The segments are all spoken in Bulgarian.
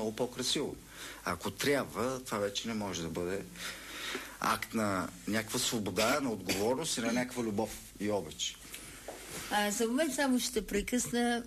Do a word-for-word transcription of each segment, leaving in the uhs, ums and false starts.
много по-красиво. Ако трябва, това вече не може да бъде акт на някаква свобода, на отговорност и на някаква любов и обич. А за момент само ще прекъсна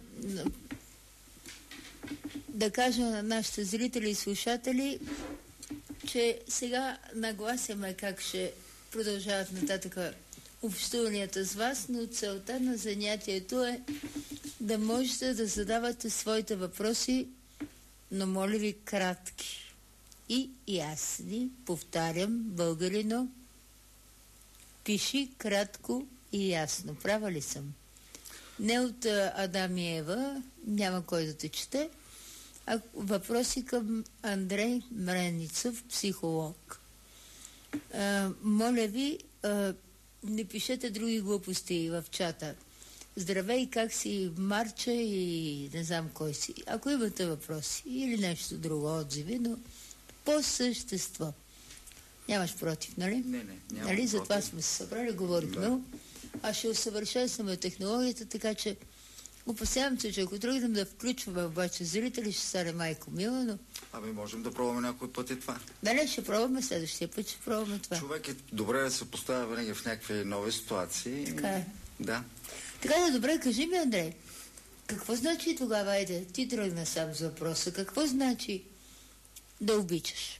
да кажа на нашите зрители и слушатели, че сега нагласяме как ще продължават нататък общуванията с вас, но целта на занятието е да можете да задавате своите въпроси, но моля ви кратки и ясни. Повтарям, българино, пиши кратко и ясно. Права ли съм? Не от Адам и Ева, няма кой да те чете, а въпроси към Андрей Мреницов, психолог. А, моля ви, а, не пишете други глупости в чата. Здравей, как си, Марча и не знам кой си. Ако имате въпроси или нещо друго, отзиви, но по същество. Нямаш против, нали? Не, не, нямам нали? За това против. сме се събрали, говорихме. Да. Аз ще усъвършенстваме технологията, така че опасявам се, че ако тръгнем да включваме обаче зрители, ще стане майко мила, но... Ами можем да пробваме някой път и това. Да, не, ще пробваме следващия път, ще пробваме това. Човек е добре да се поставя винаги в някакви нови ситуации. Така е. Да. Така да, добре, кажи ми, Андрей, какво значи тогава, айде, ти тръгна сам за въпроса, какво значи да обичаш?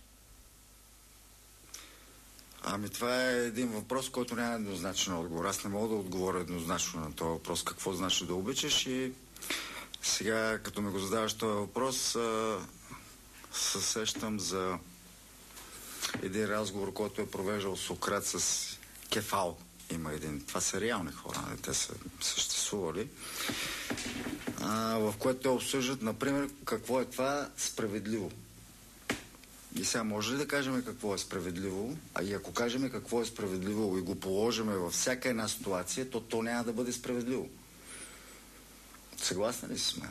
Ами това е един въпрос, който няма еднозначен отговор. Аз не мога да отговоря еднозначно на този въпрос, какво значи да обичаш, и сега, като ми го задаваш този въпрос, а, се сещам за един разговор, който е провеждал Сократ с Кефал. Има един. Това са реални хора, не? Те са съществували. А, в което те обсъждат, например, какво е това справедливо. И сега може ли да кажем какво е справедливо? А и ако кажем какво е справедливо и го положим във всяка една ситуация, то то няма да бъде справедливо. Съгласна ли си с мен?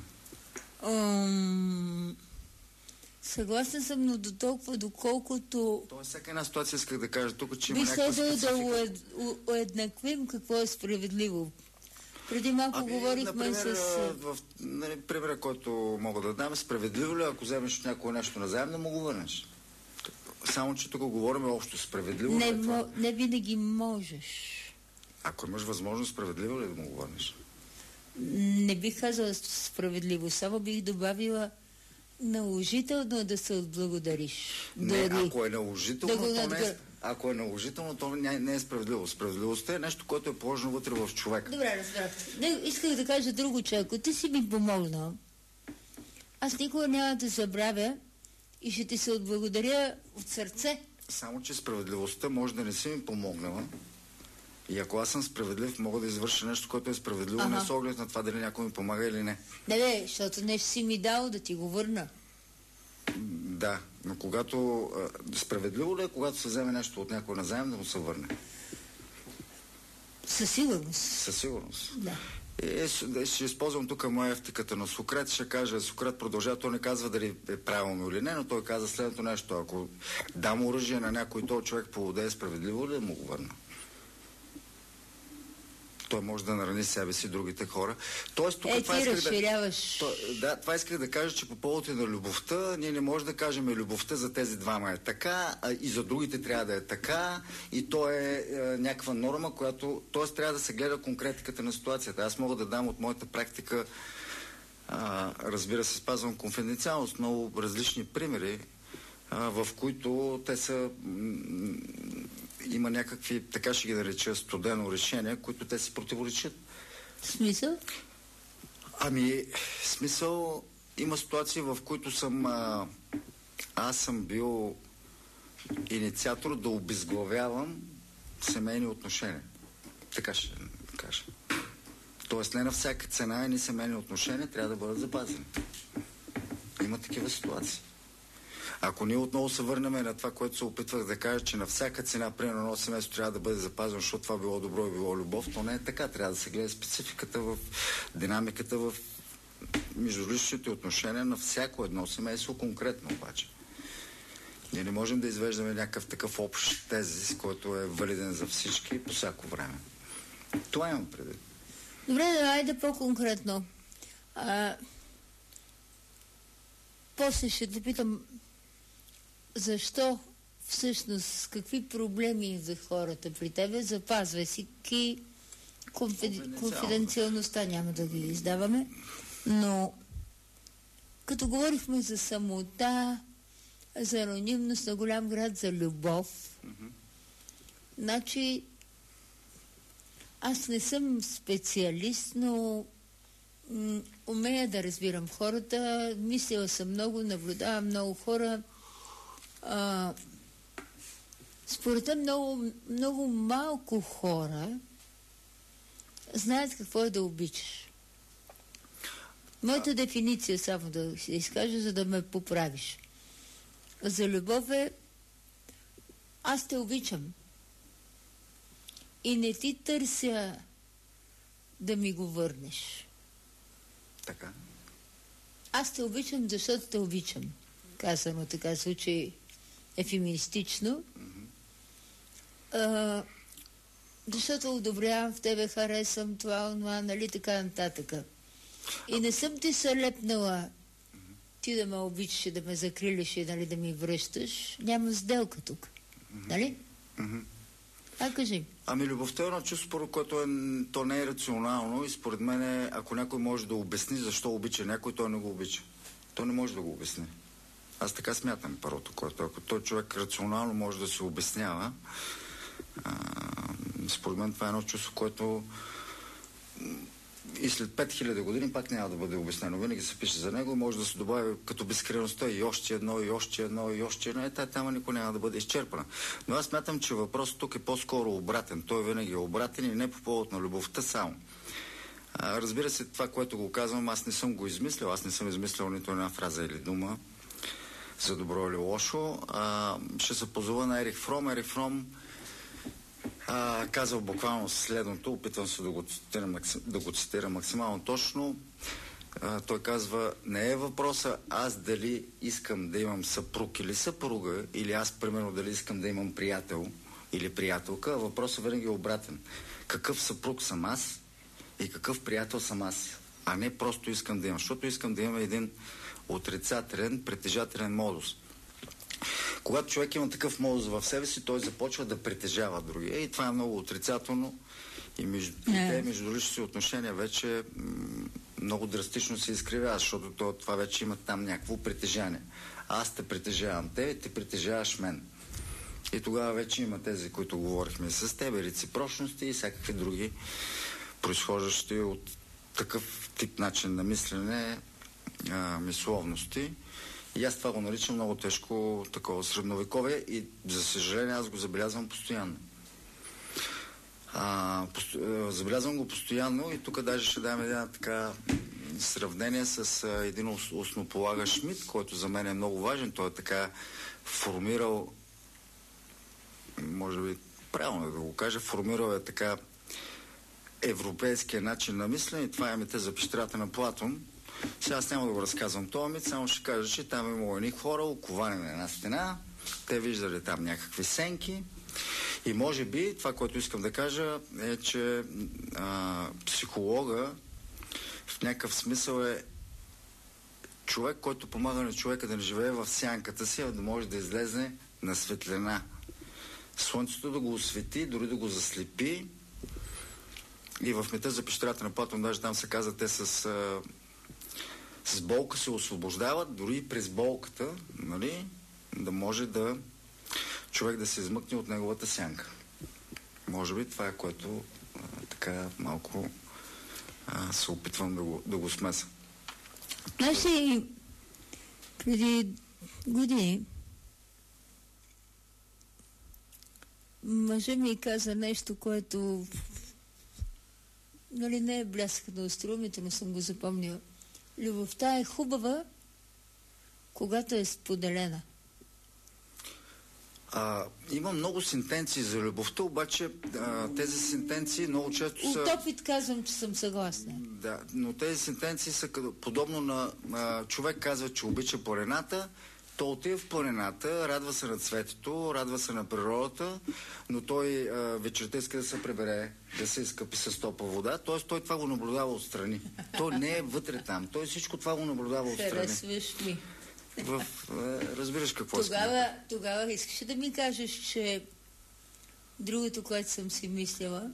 Um, съгласна съм, но до толкова, доколкото... То е всяка една ситуация, исках да кажа тук, че има бих някаква следвало специфика. да уед, у, уеднаквим какво е справедливо. Преди малко ами, говорихме например, с... В, нали, примера, който мога да дам, справедливо ли, ако вземеш от някое нещо назаем, да му го върнеш? Само, че тук говорим общо справедливо. Не, ли е това? мо, не винаги можеш. Ако имаш възможност, справедливо ли да му го върнеш? Не бих казала справедливо, само бих добавила наложително да се отблагодариш. Не, Дори. ако е наложително, Да го то не е, надгър... ако е наложително, то не, не е справедливо. Справедливостта е нещо, което е положено вътре в човека. Добре, разбрах. Не, исках да кажа друго, че ако ти си ми помогнал, аз никога няма да забравя и ще ти се отблагодаря от сърце. Само, че справедливостта може да не си ми помогнала. И ако аз съм справедлив, мога да извърша нещо, което е справедливо, ага. Не с оглед на това дали някой ми помага или не. Не, бе, защото нещо си ми дал да ти го върна. Да, но когато... А, справедливо ли е, когато се вземе нещо от някой назаем, да му се върне? Със сигурност. Със сигурност. Да. И ще използвам тук моя ефтиката на Сократ. Ще кажа, Сократ продължава, той не казва дали е правилно или не, но той каза следното нещо. Ако дам оръжие на някой, този човек поводее, справедливо ли да му го върна? Той може да нарани себе си другите хора. Тоест, тук е, това ти исках разширяваш. да... То, да, това исках да кажа, че по повод на любовта, ние не можем да кажем любовта за тези двама е така, а и за другите трябва да е така, и то е, е някаква норма, която... Тоест, трябва да се гледа конкретиката на ситуацията. Аз мога да дам от моята практика, а, разбира се, спазвам конфиденциалност, много различни примери, а, в които те са... има някакви, така ще ги нареча, студено решение, които те си противоречат. Смисъл? Ами, смисъл, има ситуации, в които съм а, аз съм бил инициатор да обезглавявам семейни отношения. Така ще кажа. Тоест, не на всяка цена и семейни отношения трябва да бъдат запазени. Има такива ситуации. Ако ние отново се върнем на това, което се опитвах да кажа, че на всяка цена, примерно, едно семейство трябва да бъде запазено, защото това било добро и било любов, то не е така. Трябва да се гледа спецификата в динамиката в междуличните отношения на всяко едно семейство конкретно обаче. Ние не можем да извеждаме някакъв такъв общ тезис, който е валиден за всички по всяко време. Това имам предвид. Добре, да, айде по-конкретно. А... после ще те питам, защо всъщност, какви проблеми за хората при тебе, запазвай си ки конфиди... конфиденциалността, няма да ги издаваме, но като говорихме за самота, за анонимност на голям град, за любов, mm-hmm. значи аз не съм специалист, но м- умея да разбирам хората, мислила съм много, наблюдавам много хора. А, според мен много, много малко хора знаят какво е да обичаш. Моята а... дефиниция, само да се изкажа, за да ме поправиш. За любов е: аз те обичам и не ти търся да ми го върнеш. Така. Аз те обичам, защото те обичам. Казано така, случай ефеминистично. Mm-hmm. А, защото одобрявам в тебе, харесвам това, онова, нали, така нататък. И не съм ти се лепнала ти да ме обичаш и да ме закрилиш и, нали, да ми връщаш. Няма сделка тук. Mm-hmm. Нали? Mm-hmm. А, кажи. Ами любовта е едно чувство, според което е, то не е рационално и според мен е, ако някой може да обясни защо обича някой, той не го обича. Той не може да го обясни. Аз така смятам първото, което ако той човек рационално може да се обяснява, а, според мен това е едно чувство, което и след пет хиляди години пак няма да бъде обяснено. Винаги се пише за него, може да се добави като безкрайността и още едно, и още едно, и още едно. Е, тая тема никой няма да бъде изчерпана. Но аз смятам, че въпросът тук е по-скоро обратен. Той винаги е обратен и не по повод на любовта само. А, разбира се, това, което го казвам, аз не съм го измислил. Аз не съм измислил нито една фраза или дума за добро или лошо. А, ще се позова на Ерих Фром. Ерих Фром А, казал буквално следното, опитвам се да го цитирам, да го цитирам максимално точно. А, той казва: не е въпроса аз дали искам да имам съпруг или съпруга, или аз, примерно, дали искам да имам приятел или приятелка, а въпросът винаги е обратен. Какъв съпруг съм аз и какъв приятел съм аз, а не просто искам да имам, защото искам да имам един отрицателен, притежателен модус. Когато човек има такъв модус в себе си, той започва да притежава другия. И това е много отрицателно. И между те, между личните отношения вече м- много драстично се изкривява, защото то, това вече има там някакво притежание. Аз те притежавам тебе, ти притежаваш мен. И тогава вече има тези, които говорихме с тебе, реципрочности и всякакви други, произхождащи от такъв тип начин на мислене, а, мисловности. И аз това го наричам много тежко такова средновековие и, за съжаление, аз го забелязвам постоянно. А, пост... Забелязвам го постоянно и тук даже ще дам една така сравнение с а, един ос... основополагащ мит, който за мен е много важен. Той е така формирал, може би правилно да го кажа, формирал е така европейския начин на мислене и това е мита за пещерата на Платон. Сега аз няма да го разказвам този мит, само ще кажа, че там имало едни хора, оковани на една стена, те виждали там някакви сенки и може би това, което искам да кажа е, че а, психолога в някакъв смисъл е човек, който помага на човека да не живее в сянката си, а да може да излезе на светлина. Слънцето да го освети, дори да го заслепи. И в мита за пещерата на Платон, даже там се казва, те с... А, с болка се освобождават, дори и през болката, нали, да може да човек да се измъкне от неговата сянка. Може би това е, което а, така малко а, се опитвам да го, да го смеса. Знаеш ли, преди години мъжът ми каза нещо, което, нали, не е блясък на острумите, но съм го запомнила. Любовта е хубава, когато е споделена. А, има много сентенции за любовта, обаче а, тези сентенции много често От са... От опит казвам, че съм съгласна. Да, но тези сентенции са като, подобно на а, човек казва, че обича планината, то отива в планината, радва се на цветето, радва се на природата, но той а, вечерта иска да се прибере, да се изкъпи с топла вода, т.е. той това го наблюдава отстрани. Той не е вътре там, той всичко това го наблюдава отстрани. Харесваш ми. в, разбираш какво тогава, искам. Тогава искаш да ми кажеш, че другото, което съм си мислила,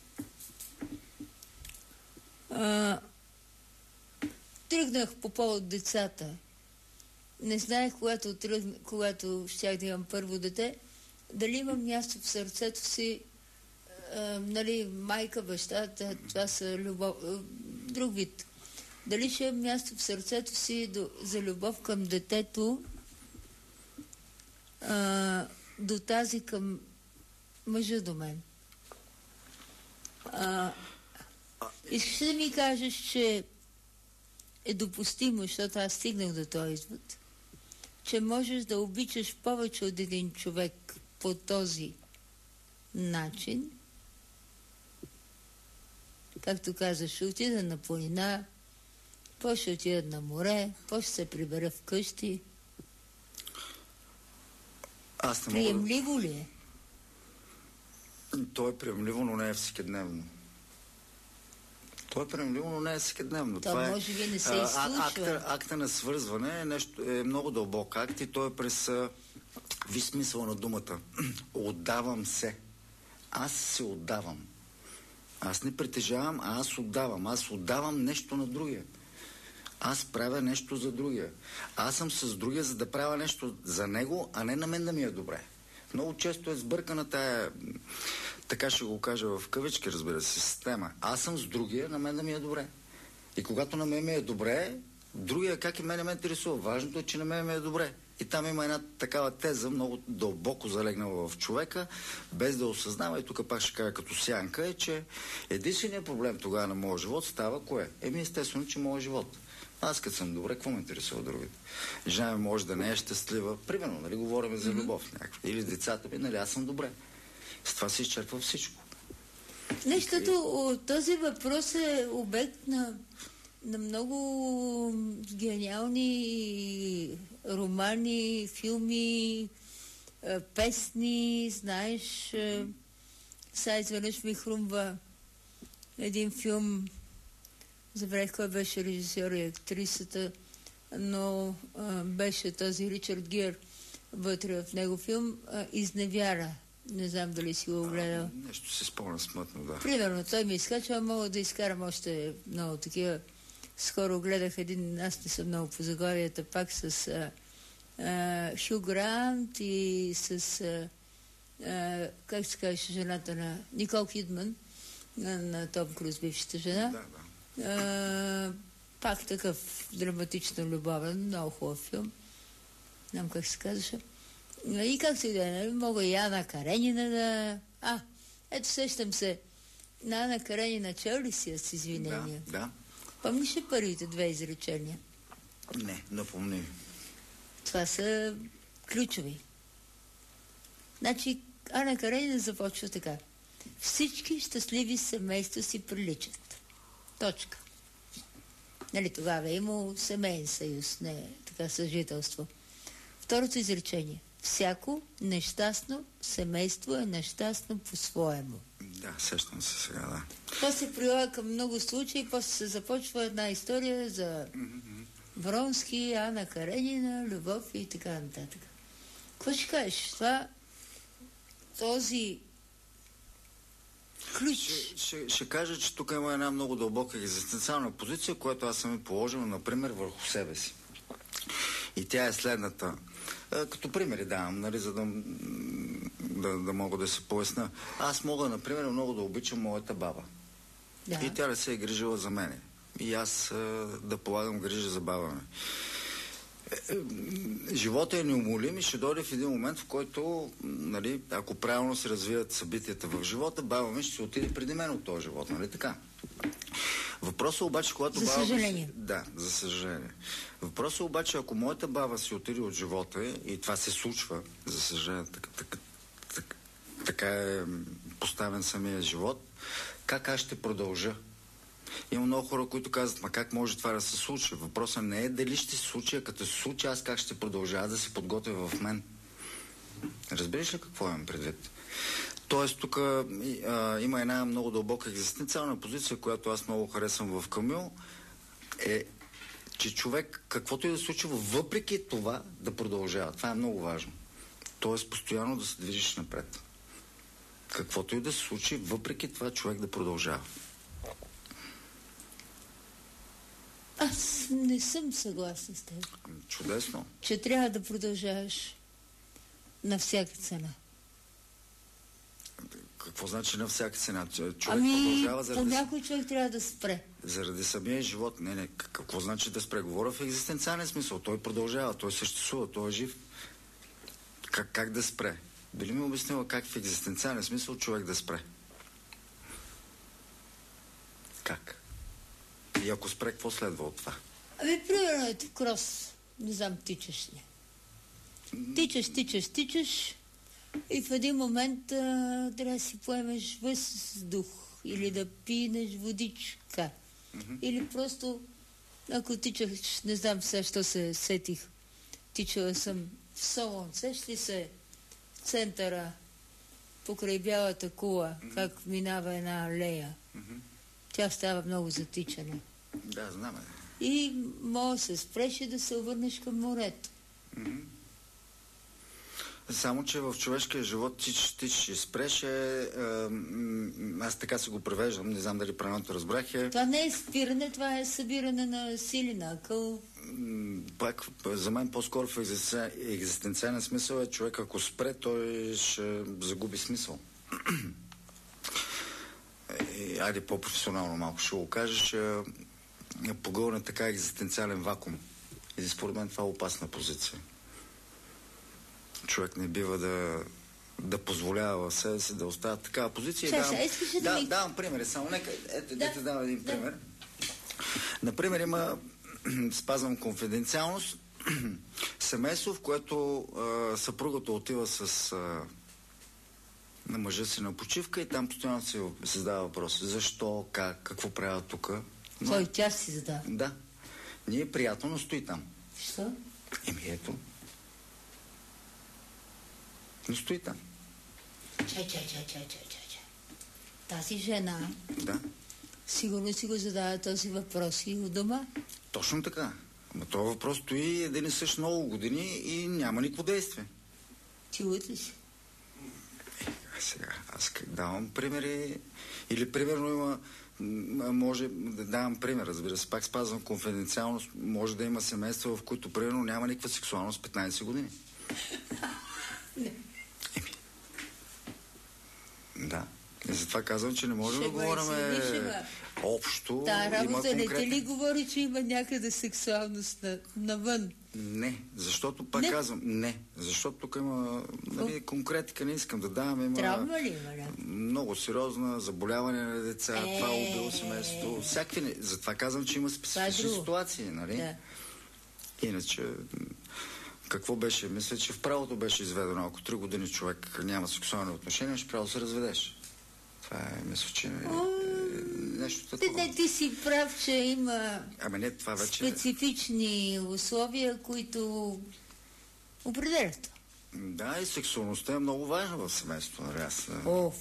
а, тръгнах по повод децата. Не знаех, когато, тръгна, когато щях да имам първо дете, дали имам място в сърцето си, а, нали, майка, баща, това са любов, друг вид. Дали ще имам място в сърцето си до, за любов към детето, а, до тази към мъжа до мен. А, искаш да ми кажеш, че е допустимо, защото аз стигнах до този извод, че можеш да обичаш повече от един човек по този начин, както казаш, ще отида на планина, после ще отида на море, после ще се прибера вкъщи. Аз не Приемливо мога... ли е? То е приемливо, но не е всекидневно. То е приемливо, но не е всекидневно. То Това може би не се е, изслушва. Акта, акта на свързване е, нещо, е много дълбок акт и той е през ви смисъл на думата. Отдавам се. Аз се отдавам. Аз не притежавам, а аз отдавам. Аз отдавам нещо на другия. Аз правя нещо за другия. Аз съм с другия, за да правя нещо за него, а не на мен да ми е добре. Много често е сбъркана тая, така ще го кажа в кавички, разбира се, система. Аз съм с другия, на мен да ми е добре. И когато на мен ми е добре, другия как и мене ме интересува. Важното е, че на мен ми е добре. И там има една такава теза, много дълбоко залегнала в човека, без да осъзнава, и тук пак ще кажа като сянка, е, че единственият проблем тогава на моя живот става кое? Еми естествено, че моя живот. Аз като съм добре, какво ме интересува другите? Жена ми може да не е щастлива. Примерно, нали, говорим за любов някаква. Или децата ми, нали, аз съм добре. С това се изчерпва всичко. Нещото, този въпрос е обект на, на много гениални романи, филми, песни, знаеш. Сега изведнъж ми хрумва един филм, забравих кой беше режисьор и актрисата, но а, беше този Ричард Гир вътре в него филм, а, Изневяра. Не знам дали си го гледал. А, нещо се спомня смътно, да. Примерно, той ми изкачва, мога да изкарам още много такива. Скоро гледах един, аз не съм много по заглавията, пак с а, а, Хю Грант и с, а, а, как се казваше жената на Никол Кидман, на, на Том Круз, бившата жена. Да, да. Uh, пак такъв драматично-любовен, много хубав филм. Не знам как се казваше. И как се да е, мога и Ана Каренина да... А, ето сещам се. На Ана Каренина чел ли си с извинения? Да, да. Помниш ли първите две изречения? Не, напомни. Това са ключови. Значи, Ана Каренина започва така. Всички щастливи семейства си приличат. Точка. Нали, тогава е имало семейен съюз, не така съжителство. Второто изречение. Всяко нещастно семейство е нещастно по-своему. Да, сещам се сега, да. Това се прилага към много случаи, после се започва една история за Вронски, Ана Каренина, любов и така нататък. Какво ще кажеш? Това, този ключ. Ще, ще, ще кажа, че тук има една много дълбока екзистенциална позиция, която аз съм и положил, например, върху себе си. И тя е следната. Като примери давам, нали, за да, да, да мога да се поясна. Аз мога, например, много да обичам моята баба. Да. И тя да се е грижила за мене. И аз да полагам грижа за баба ми. Живота е неумолим и ще дойде в един момент, в който, нали, ако правилно се развият събитията в живота, баба ми ще се отиде преди мен от този живот, нали така? Въпросът обаче, когато за баба... съжаление. Да, за съжаление. Въпросът обаче, ако моята баба си отиде от живота и това се случва, за съжаление, така, така, така, така е поставен самия живот, как аз ще продължа? Има много хора, които казват, ма как може това да се случи? Въпросът не е дали ще се случи, а като се случи, аз как ще продължа да се подготвя в мен. Разбираш ли какво имам предвид? Тоест, тук а, има една много дълбока екзистенциална позиция, която аз много харесвам в Камю, е, че човек, каквото и да се случва, въпреки това да продължава. Това е много важно. Тоест, постоянно да се движиш напред. Каквото и да се случи, въпреки това човек да продължава. Аз не съм съгласна с теб. Чудесно. Че трябва да продължаваш на всяка цена. Какво значи на всяка цена? Човек ами, продължава заради... по някой човек трябва да спре. Заради самия живот. Не, не. Какво значи да спре? Говоря в екзистенциален смисъл. Той продължава, той съществува, той е жив. Как, как да спре? Били ми обяснила как в екзистенциален смисъл човек да спре? Как? И ако спре, какво следва от това? Ами, примерно ето крос. Не знам, тичаш ли. Тичаш, тичаш, тичаш и в един момент а, трябва да си поемеш въздух или да пинеш водичка. Mm-hmm. Или просто, ако тичаш, не знам сега, що се сетих, тичала съм в Солон. Сещаш ли се центъра покрай Бялата кула, mm-hmm. как минава една алея? Mm-hmm. Тя става много за тичане. Да, знаме. И може да се спреш и да се обърнеш към морето. Mm-hmm. Само, че в човешкия живот тичаш, тичаш и спреш е, е, аз така се го превеждам, не знам дали правилно разбрах е... Това не е спиране, това е събиране на сили, на акъл. Пак, за мен по-скоро в екзистенциален смисъл е човек, ако спре, той ще загуби смисъл. И, айде по-професионално малко ще го кажа, че е погълна така екзистенциален вакуум. И според мен това е опасна позиция. Човек не бива да, да позволява в себе си да остава такава позиция. Ша, давам, ша, да, да ми... давам примери. Само нека, ето, да, да дам един да. пример. Например, има, спазвам конфиденциалност, семейство, в което а, съпругата отива с а, на мъжа си на почивка и там постоянно се задава въпрос. Защо, как, какво правя тук? Но... Той тя си задава. Да. Ние е приятно, но стои там. Защо? Еми ето. Но стои там. Чай, чай, чай, чай, чай, чай. Тази жена... Да. Сигурно си го задава този въпрос и у дома. Точно така. Ама този въпрос стои един и същ много години и няма никакво действие. Ти луд ли си? Е, сега, аз как давам примери... Или примерно има... Може да давам пример, разбира се. Пак спазвам конфиденциалност. Може да има семейства, в които примерно няма никаква сексуалност петнайсет години. Не. Еми. Да. И затова казвам, че не можем да говорим общо. Та работа не конкретен... те ли говори, че има някъде сексуалност на, навън? Не, защото пак не. казвам не, защото тук има нали, конкретика, не искам да давам. Има травма ли има? Много сериозна заболяване на деца, е... това е убило семейството. Всякакви не... Затова казвам, че има специфични ситуации, нали? Да. Иначе, какво беше? Мисля, че в правото беше изведено. Ако три години човек няма сексуални отношения, ще право да се разведеш. Това е, мисля, че е, е нещо такова. Не, ти си прав, че има ами не, това вече... специфични условия, които определят. Да, и сексуалността е много важна в семейството. Нали? Аз... Оф.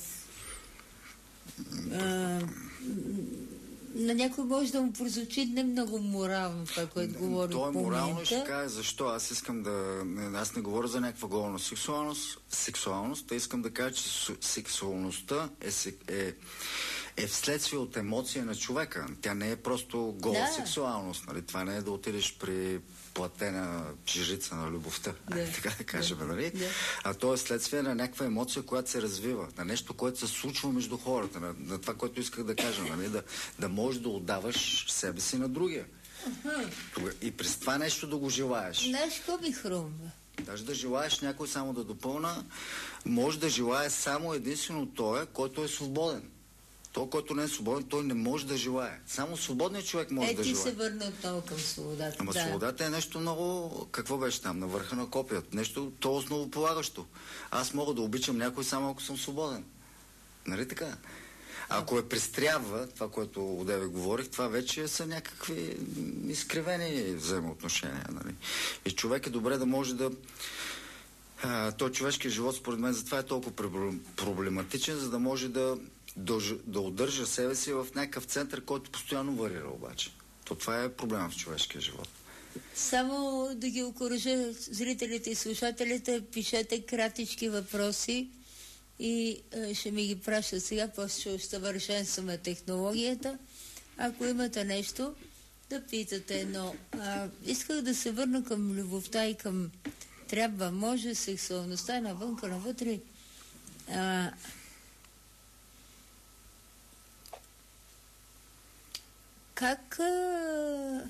А, на някой може да му прозвучи не много морално това, което говори то е по морално и ще кажа защо. Аз искам да... Аз не говоря за някаква голна сексуалност, сексуалност, а искам да кажа, че сексуалността е, е, е вследствие от емоция на човека. Тя не е просто гола да. Сексуалност. Нали? Това не е да отидеш при платена жрица на любовта, да. Така да кажем, да. Нали? Да. А то е следствие на някаква емоция, която се развива, на нещо, което се случва между хората, на, на това, което исках да кажа, нали? да, да можеш да отдаваш себе си на другия. Uh-huh. И през това нещо да го желаеш. Знаеш, какво ми хрумва? Даже да желаеш някой, само да допълна, може да желае само единствено той, който е свободен. Той, който не е свободен, той не може да желае. Само свободният човек може е, да желае. Е, ти се върна отново към свободата. Ама да. Свободата е нещо много... Какво беше там? На върха на копията. Нещо то основополагащо. Аз мога да обичам някой само ако съм свободен. Нали така? Ако е престрява, това, което одеве говорих, това вече са някакви изкривени взаимоотношения. Нали? И човек е добре да може да... А, той човешкият живот, според мен, затова е толкова проблематичен, за да може да, да, да удържа себе си в някакъв център, който постоянно варира обаче. То това е проблема в човешкия живот. Само да ги окуража зрителите и слушателите, пишете кратички въпроси и е, ще ми ги пращат сега, после ще усъвършенстваме технологията. Ако имате нещо, да питате, но а, исках да се върна към любовта и към трябва, може, сексуалността навънка, навътре. А, как а,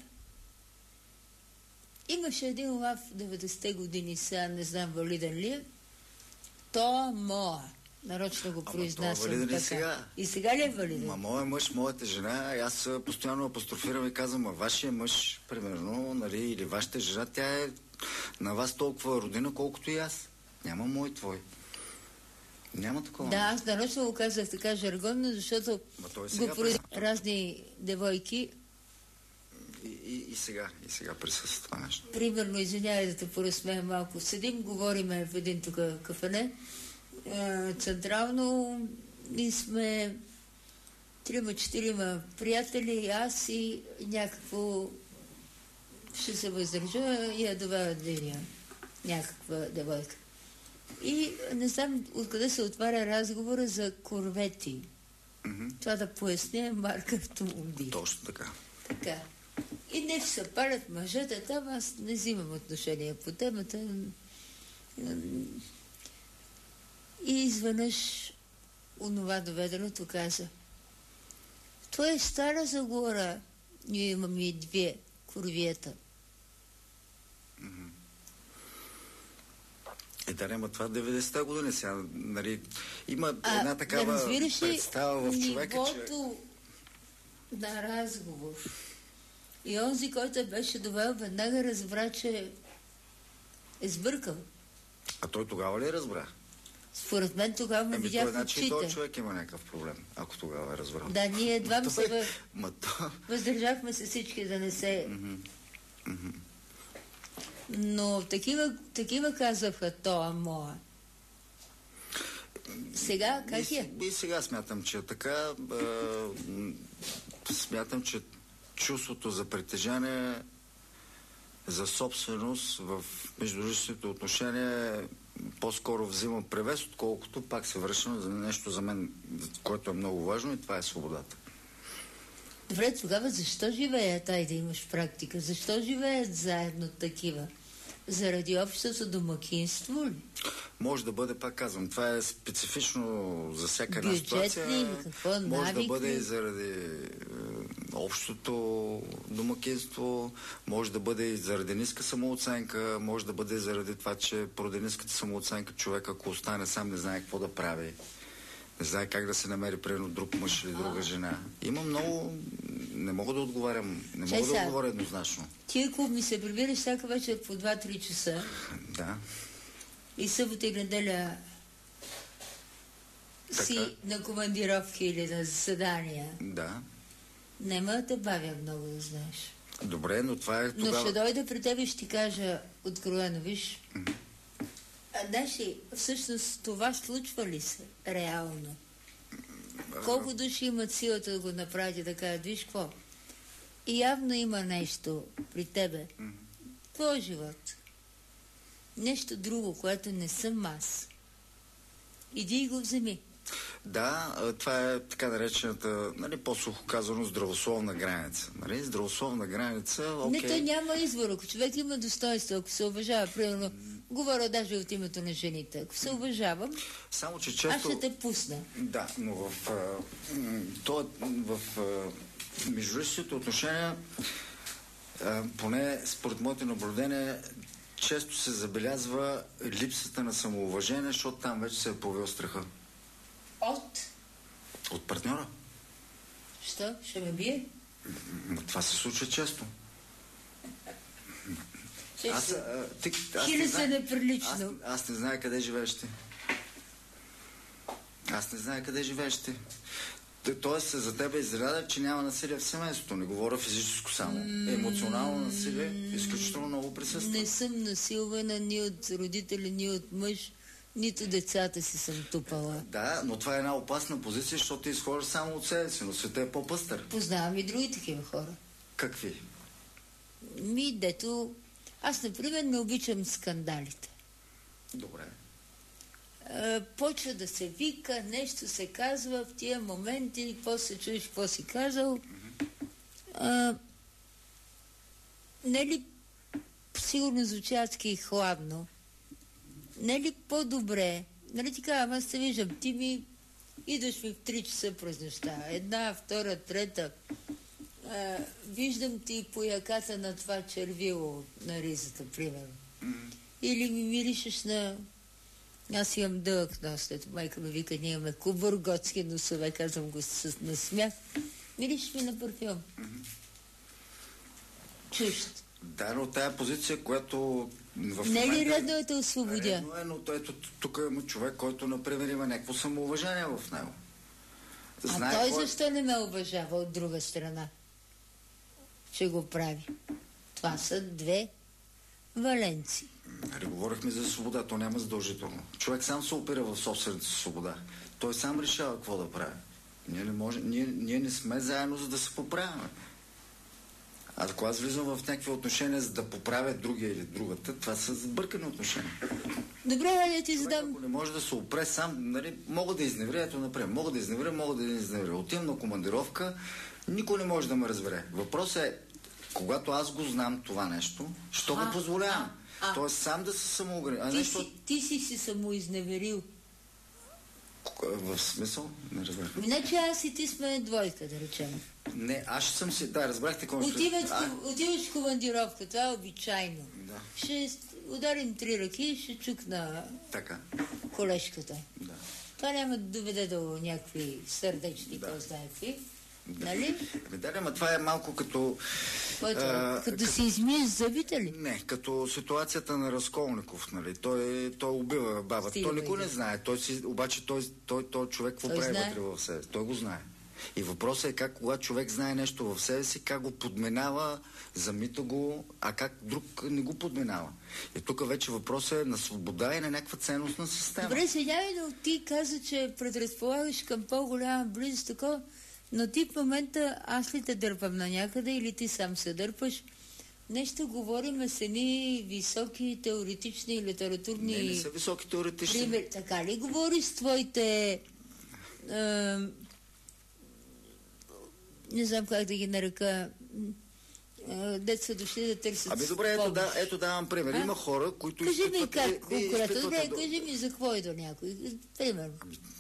имаше един лав в деветдесетте години, сега не знам валиден ли е, то моя. Нарочно го произнасям така. Сега. И сега ли е валиден? Ма моя мъж, моята жена, аз постоянно апострофирам и казвам, а вашия мъж, примерно, нали, или вашата жена, тя е на вас толкова родина, колкото и аз. Няма мой, твой. Няма такова. Да, аз нарочно го казах така жаргонно, защото го поради разни девойки. И, и, и сега, и сега присъства това нещо. Примерно, извинявай да те поразсмея малко. Седим, говориме в един тук кафене, централно, и сме трима-четирима приятели, аз и някакво ще се въздържа и я доведа Диня, някаква девойка. И не знам откъде се отваря разговора за корвети. Mm-hmm. Това да поясня марка автомобили. Точно така. Така. И не се палят мъжете там, аз не взимам отношение по темата. И изведнъж онова доведеното каза: това е стара Загора, ние имаме и две корвиета. Mm-hmm. Е, да, няма това деветдесетте години сега, нали, има а, една такава да представа в човека, нивото че... на разговор. И онзи, който беше довел, веднага разбра, че е сбъркал. А той тогава ли е разбра? Според мен тогава ме видях в очите. Значи този човек има някакъв проблем, ако тогава е разбрал. Да, ние едва той... се въ... то... въздържахме се всички да не се... Mm-hmm. Mm-hmm. Но такива, такива казаха то, моя. Сега как и, е? И сега смятам, че така. Е, смятам, че чувството за притежание, за собственост в междуличните отношения по-скоро взима превес, отколкото пак се връщам за нещо за мен, което е много важно, и това е свободата. Добре, тогава защо живеят, ай да имаш практика? Защо живеят заедно такива? Заради общото домакинство ли? Може да бъде, пак казвам, това е специфично за всяка една бюджет ситуация. Ли? Какво, може навик, да бъде ли? и заради е, общото домакинство, може да бъде и заради ниска самооценка, може да бъде и заради това, че поради ниската самооценка човек, ако остане сам, не знае какво да прави. Не знае как да се намери примерно друг мъж или друга жена. Има много... Не мога да отговарям. Не мога да отговоря еднозначно. Ти клуб ми се прибираш всяка вечер по два-три часа. Да. И събота и неделя така си на командировки или на заседания. Да. Нема да те бавя много, да знаеш. Добре, но това е тогава... Но ще дойда при теб и ще ти кажа откровено, виж. Mm-hmm. А знаеш ли, всъщност това случва ли се реално? Колко души имат силата да го направят и да кажат, виж какво? И явно има нещо при тебе. Mm-hmm. Твой живот. Нещо друго, което не съм аз. Иди и го вземи. Да, това е така наречената, нали, по-сухо казано, здравословна граница. Нали? Здравословна граница, окей. Не, той няма избор. Ако човек има достоинство, ако се уважава, примерно, говоря даже от името на жените, ако се уважавам, само, че често... аз ще те пусна. Да, но в, а, то, в а, междуличните отношения, а, поне според моите наблюдения, често се забелязва липсата на самоуважение, защото там вече се е появил страха. От? От партньора. Що? Ще ме бие? Но това се случва често. Ще аз, а, ти, аз Хили се неприлично. Аз, аз не знае къде живееш ти. Аз не знае къде живееш ти. Тоест за тебе е изненада, че няма насилие в семейството. Не говоря физическо само. Mm, емоционално насилие изключително много присъства. Не съм насилвана ни от родители, ни от мъж, нито децата си съм тупала. Да, но това е една опасна позиция, защото ти изхождаш само от себе си, но света е по-пъстър. Познавам и други такива хора. Какви? Ми, дето... Аз, например, не обичам скандалите. Добре. А, почва да се вика, нещо се казва в тия моменти, после чуеш какво си казал. А, не ли сигурно звучи адски хладно? Не ли по-добре? Нали ти казвам, аз те виждам, ти ми идваш ми в три часа през нощта. Една, втора, трета. А, виждам ти по яката на това червило на ризата, примерно. Mm. Или ми миришеш на... Аз имам дълъг нос, след майка ми вика, ние имаме кубър, готски носове, казвам го с насмях. Миришеш ми на парфюм. Mm-hmm. Чущ. Да, но тая позиция, която в не момента... ли редно е да освободя? Редно е, но ето тук има човек, който, например, има някакво самоуважение в него. Знае а той кой... защо не ме уважава от друга страна? Че го прави. Това са две валенци. Нали, говорихме за свобода, то няма задължително. Човек сам се опира в собствената свобода. Той сам решава какво да прави. Ние не, може, ние, ние не сме заедно, за да се поправяме. А ако аз влизам в някакви отношения, за да поправя другия или другата, това са сбъркани отношения. Добре, да ти задам. Ако не може да се опре сам, нали, мога да изневря, ето например, мога да изневря, мога да изневря. Отивам на командировка, никой не може да ме разбере. Въпросът е, когато аз го знам това нещо, що го позволявам? А, Тоест сам да се самоогранича. Ти, нещо... си, ти си си самоизневерил. В смисъл? Не разбрах. Иначе аз и ти сме двойка, да речем. Не, аз ще съм си... Да, разбрахте какво ще... Отиваш, а... отиваш в командировка, това е обичайно. Да. Ще ударим три ръки и ще чукна така. колежката. Да. Това няма да доведе до някакви сърдечни, да. Кой знае какви. Да. Нали? Да, ама това е малко като... Който, а, като да си измиеш зъбите ли? Не, като ситуацията на Разколников, нали? Той, той убива бабата. Стига, той никой не знае. Той си, обаче той, той, той човек какво прави вътре в себе. Той го знае. И въпросът е как, когато човек знае нещо в себе си, как го подменава, замита го, а как друг не го подменава. И тук вече въпросът е на свобода и на някаква ценностна система. Добре, сега но ти каза, че предразполагаш към по-голяма близост, такова, но ти в момента аз ли те дърпам на някъде или ти сам се дърпаш? Нещо говорим с едни високи теоретични литературни... Не, не са високи теоретични. Пример, така ли говориш с твоите... Е, не знам как да ги нарека... Деца дошли да търсят... Ами добре, ето, да, ето давам пример. А? Има хора, които... Кажи ми как конкретно. Добре, до... кажи ми за какво е до някой. Примерно.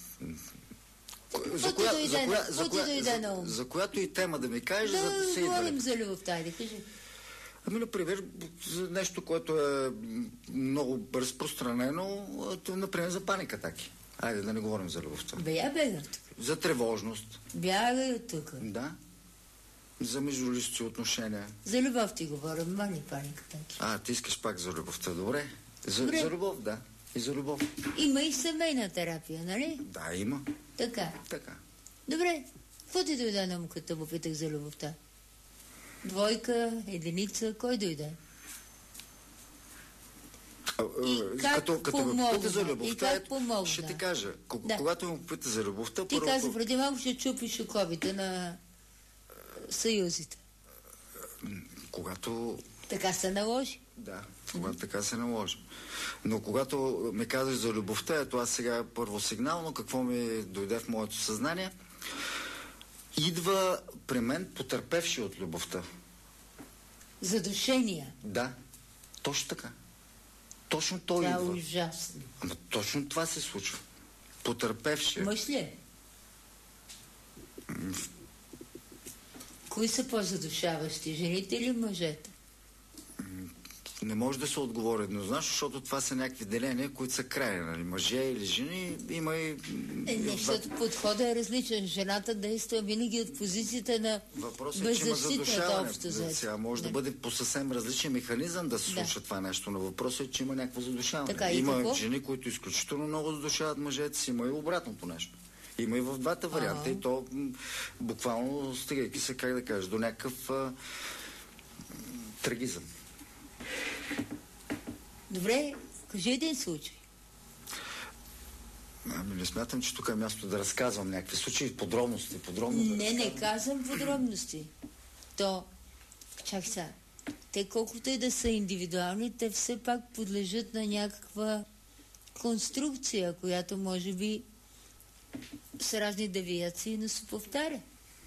За, коя, дойде, за, коя, за, коя, за, за която и тема да ми кажеш, да, за да се говорим идва. за любовта, да кажи. Ами, например, за нещо, което е много разпространено, например, за паникатаки. Айде да не говорим за любовта. Бе, я бегам тук. За тревожност. Бягай от тук. Да. За междулични отношения. За любов ти говорим, мани паникатаки. А, ти искаш пак за любовта, добре. За, добре. За любов, да. И за любов. Има и семейна терапия, нали? Да, има. Така. Така. Добре. Какво ти дойде на му, като попитах за любовта? Двойка, единица, кой дойде? А, и как като, като помогна? ме попита за любовта, и как помогна? Ще ти кажа. Да. Когато ме попита за любовта, ти първо... Ти каза, преди малко ще чупиш оковите на съюзите. Когато... Така се наложи. Да, когато mm-hmm. така се наложи. Но когато ме казаш за любовта, ето аз сега първо сигнално, какво ми дойде в моето съзнание, идва при мен потърпевши от любовта. Задушения. Да, точно така. Точно той това идва. Това е ужасно. Ама точно това се случва. Потърпевши. Мъж ли е? Кои са по-задушаващи? Жените или мъжете? Не може да се отговори еднозначно, защото това са някакви деления, които са крайни. Нали? Мъже или жени, има и... Е, не, защото подходът е различен. Жената действа винаги от позицията на беззащитната общо взето. Може да бъде по съвсем различен механизъм да се случва да. Това нещо, но въпросът е, че има някакво задушаване. Така, има какво? жени, които изключително много задушават мъжете си, има и обратното нещо. Има и в двата варианта, а-а. И то буквално стигайки се, как да кажеш, до някакъв а, трагизъм. Добре, кажи един случай. Ами не смятам, че тук е място да разказвам някакви случаи, подробности. подробно не, да не казвам подробности. То Чак сега. Те колкото и да са индивидуални, те все пак подлежат на някаква конструкция, която може би с разни девиации не се повтаря.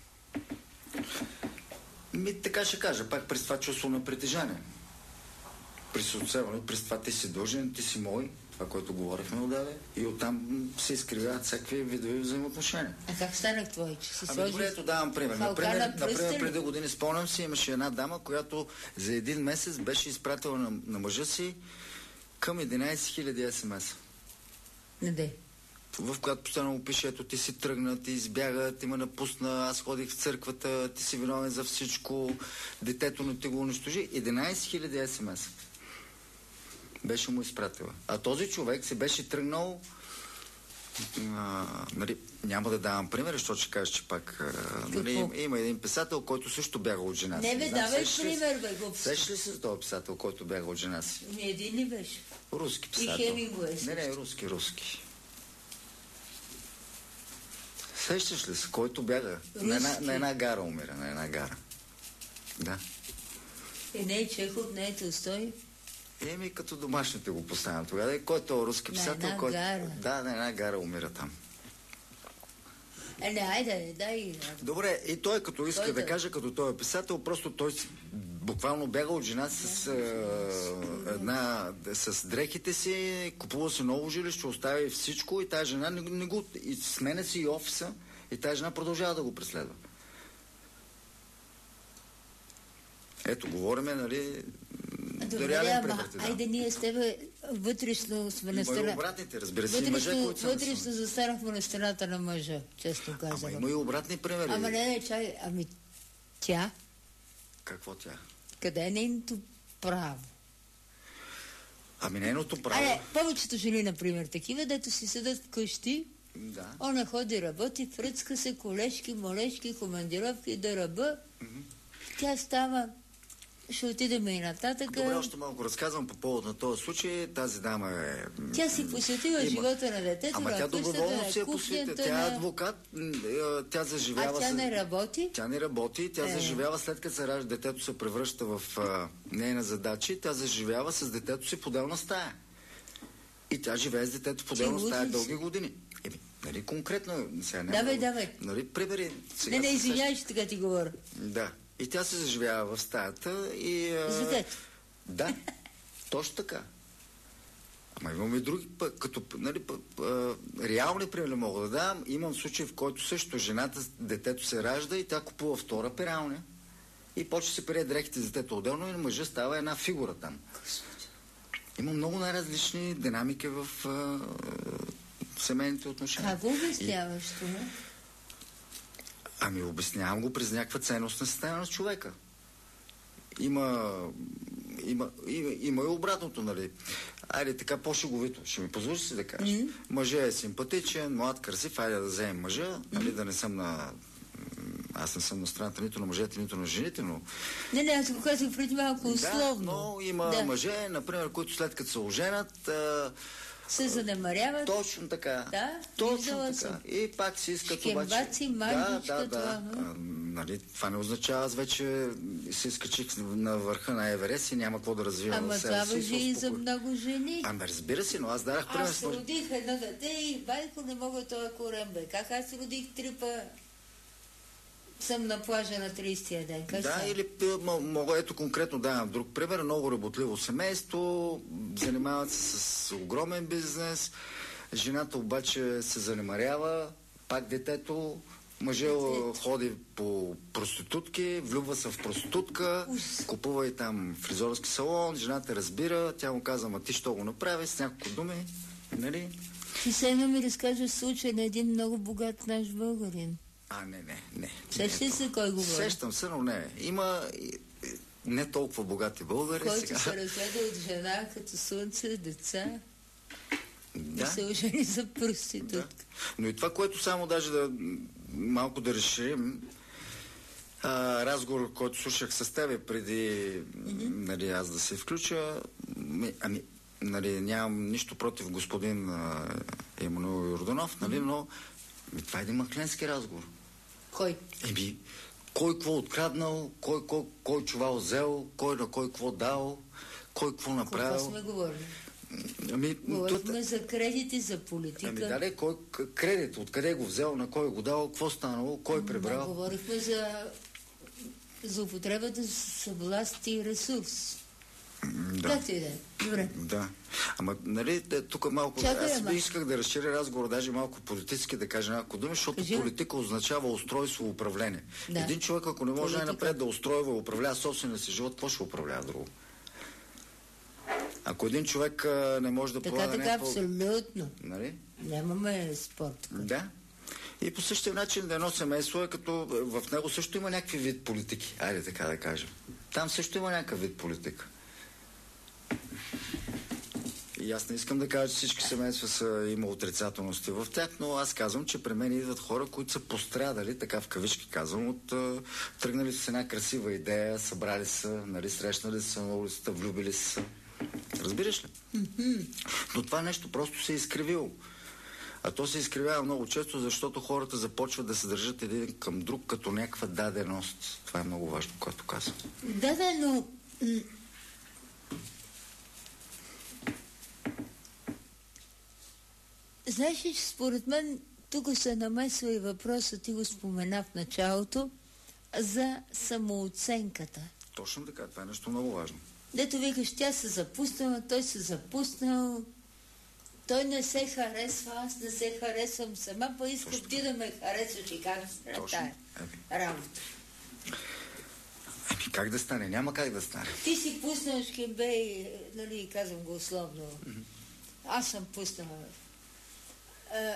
Ми, така ще кажа, пак през това чувство на притежание. При социално, през това ти си дължен, ти си мой, това, което говорихме отдаве, и оттам се изкривяват всякакви видове взаимоотношения. А как станах твой, че си Ами сложиш... добре, ето давам пример. Например, например, преди години спомням си, имаше една дама, която за един месец беше изпратила на, на мъжа си към единайсет хиляди ес ем ес. Не де. В която постоянно му пише, ето ти си тръгна, ти избяга, ти ме напусна, аз ходих в църквата, ти си виновен за всичко, детето не ти го унищожи. единайсет хиляди ес ем ес. Беше му изпратила. А този човек се беше тръгнал, а, нали, няма да давам пример, защото ще кажа, че пак а, нали, има, има един писател, който също бяга от жена си. Не бе, давай пример, бе, глупси. Сещаш ли се с този писател, който бяга от жена си? Ми един ли беше? Руски писател. И Хемингуей. Не, не, руски, руски. Сещаш ли се, който бяга? На една, на една гара умира, на една гара. Да. Е, не е Чехов, не е Толстой. Еми, като домашните го поставям тогава. Кой е този руски писател? На една кой... гара. Да, на една гара умира там. Е, не, айде, дай. Добре, и той като иска Той да да... каже, като той е писател, просто той буквално бяга от жена си с, а, една, с дрехите си, купува си ново жилище, оставя всичко и тази жена не, не го... И сменя си и офиса и тази жена продължава да го преследва. Ето, говориме, нали... Добре, да, ама, айде ние с тебе вътрешно сме на страна... Има и обратните, разбира се, вътрешно, мъже, които са... Вътрешно застанахме на страната на мъжа, често казвам. Ама има и обратни примери. Ама не, не, чай, ами тя? Какво тя? Къде е нейното право? Ами нейното право... Айде, повечето жени, например, такива, дето си седат вкъщи, да. Она ходи, работи, фръцка се, колешки, молешки, командировки, да ръба. Mm-hmm. Тя става... Ще отидем и нататък. Добре, още малко разказвам по повод на този случай. Тази дама е... Тя си посветила има... живота на детето, Ама на тя доброволно на се е посветила. Тя е адвокат, тя заживява... А тя с... не работи? Тя не работи, тя е. заживява след като се ражда, детето се превръща в а, нейна задача, тя заживява с детето си в отделна стая. И тя живее с детето в отделна стая дълги години. Еми, нали конкретно... Сега, давай, давай. Нали, прибери... Не, не, извиняй, че така ти говоря. Да. И тя се заживява в стаята и... За дето. Да, точно така. Ама имаме и други, пък, като, нали, пък, а, реални примери мога да дам. Имам случай, в който също жената, детето се ражда и тя купува втора пералня и почва да се пере дрехите за детето отделно и на мъжа става една фигура там. Има много най-различни динамики в а, семейните отношения. Как го обясняваш това? Ами обяснявам го през някаква ценност на система на човека. Има, има, има, има и обратното, нали. Айде така по-шеговито. Ще ми позволиш си да кажеш. Mm-hmm. Мъжът е симпатичен, млад, красив, айде да вземем мъжа, mm-hmm. нали, да не съм на... Аз не съм на страната нито на мъжете, нито на жените, но... Не, не, аз го казах преди малко условно. Да, но има да. мъже, например, които след като се оженят... А... се занемаряват. Точно така. Да, точно така. Съм. И пак си искат Шкембаци, обаче... мандичка, да, да, това. Да. А, нали, това не означава, аз вече се изкачих на върха на Еверест и няма какво да развивам. Ама това въжи и за много жени. Ами разбира се, но аз дарах пример. Аз родих едно дете и байко не мога това корем, бе. Как аз родих три па... съм на плажа на тридесетия ден. Как да, са? или мога, ето конкретно давам друг пример. Много работливо семейство, занимават се с огромен бизнес, жената обаче се занемарява, пак детето, мъже детето. ходи по проститутки, влюбва се в проститутка, Ус. купува и там фризорски салон, жената разбира, тя му казва, ма ти що го направи, с няколко думи, нали? Ти се едно ми разкажеш случай на един много богат наш българин. А, не, не, не. Сещаш се кой говори? Сещам се, но не. Има не толкова богати българи. Който сега. се разгледа от жена като слънце, деца. Да. И се ожени за проститутка. Да. Но и това, което само даже да малко да разширим, а, разговор, който слушах с тебе преди mm-hmm. нали, аз да се включа, ами, нали, нямам нищо против господин а, Емануил Йорданов, нали, mm-hmm. но ми, това е един махленски разговор. Кой? Еми, кой какво откраднал, кой, кой, кой чувал взел, кой на кой какво дал, кой какво направил. Какво сме говорили? Ами, говорихме тут... за кредити, за политика. Ами дали, кой кредит, откъде го взел, на кой го дал, какво станало, кой прибрал. Да, говорихме за за употребата с власт и ресурс. Да. Как ти иде? Добре. Да. Ама, нали, тук малко... Чакай, аз ама. исках да разширя разговор, даже малко политически да кажа няколко думи, защото Кажи. политика означава устройство, управление. Да. Един човек, ако не може най-напред да устройва, управлява собствения си живот, какво ще управлява друго? Ако един човек а, не може да така, полага така, някакво... абсолютно. Нали? Нямаме спорт. Да. И по същия начин да едно семейство е като в него също има някакви вид политики. Айде така да кажем. Там също има някакъв вид политика. И аз не искам да кажа, че всички семейства са има отрицателности в тях, но аз казвам, че при мен идват хора, които са пострадали, така в кавички казвам, от а, тръгнали с една красива идея, събрали са, нали, срещнали са на улицата, влюбили са. Разбираш ли? Mm-hmm. Но това нещо просто се е изкривило. А то се изкривява много често, защото хората започват да се държат един към друг като някаква даденост. Това е много важно, което казвам. Да, да, но... Знаеш ли, че според мен тук се намесва и въпросът, ти го спомена в началото, за самооценката. Точно така, това е нещо много важно. Дето викаш, тя се запуснала, той се запуснал, той не се харесва, аз не се харесвам сама, па искам Точно. ти да ме харесваш и как да стане тая работа. Ами как да стане? Няма как да стане. Ти си пуснал шкембей, нали, казвам го условно. Mm-hmm. Аз съм пуснала. А,